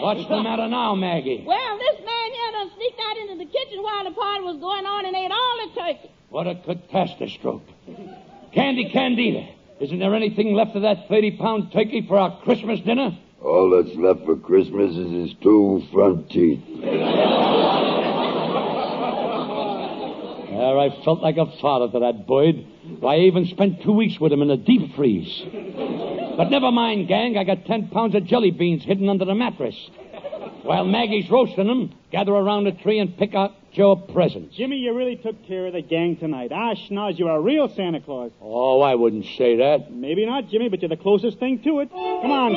What's the matter now, Maggie? Well, this man here done sneaked out into the kitchen while the party was going on and ate all the turkey. What a catastrophe. Candida, isn't there anything left of that 30-pound turkey for our Christmas dinner? All that's left for Christmas is his 2 front teeth. There, I felt like a father to that Boyd. Why, I even spent 2 weeks with him in a deep freeze. But never mind, gang. I got 10 pounds of jelly beans hidden under the mattress. While Maggie's roasting them, gather around the tree and pick out your presents. Jimmy, you really took care of the gang tonight. Schnoz, you're a real Santa Claus. Oh, I wouldn't say that. Maybe not, Jimmy, but you're the closest thing to it. Come on.